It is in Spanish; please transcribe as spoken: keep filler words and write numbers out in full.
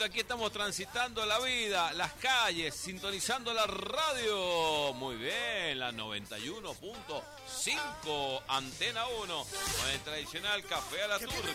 Perfecto, aquí estamos transitando la vida, las calles, sintonizando la radio. Muy bien, la noventa y uno punto cinco, Antena uno, con el tradicional café a la turca.